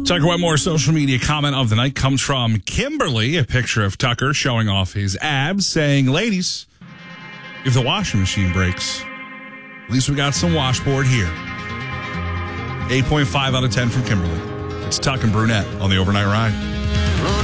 Tucker Wetmore social media comment of the night comes from Kimberly, a picture of Tucker showing off his abs, saying, ladies, if the washing machine breaks, at least we got some washboard here. 8.5 out of 10 from Kimberly. It's Tuck and Brunette on the Overnight Ride.